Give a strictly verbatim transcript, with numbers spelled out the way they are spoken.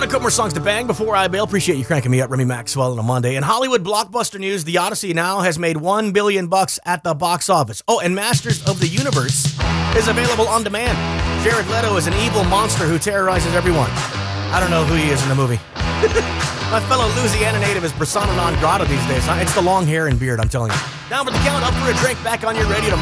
got a couple more songs to bang before I bail. Appreciate you cranking me up, Remy Maxwell, on a Monday. In Hollywood blockbuster news, The Odyssey now has made one billion bucks at the box office. Oh, and Masters of the Universe is available on demand. Jared Leto is an evil monster who terrorizes everyone. I don't know who he is in the movie. My fellow Louisiana native is persona non grata these days. Huh? It's the long hair and beard, I'm telling you. Down for the count, up for a drink, back on your radio tomorrow.